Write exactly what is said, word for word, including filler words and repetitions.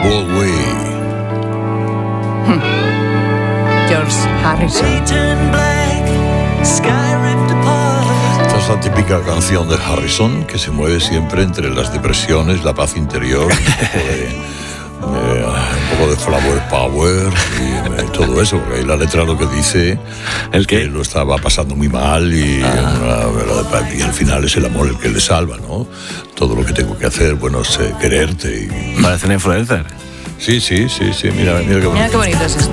Broadway. Hmm. George Harrison. Esta es la típica canción de Harrison que se mueve siempre entre las depresiones, la paz interior, un poco de, eh, un poco de flower power y eh, todo eso, porque ahí la letra lo que dice ¿El qué? que lo estaba pasando muy mal y, Ah. una, y al final es el amor el que le salva, ¿no? Todo lo que tengo que hacer, bueno, es eh, quererte y... Parece una influencer. Sí, sí, sí, sí, mira, mira qué bonito. Mira qué bonito es esto.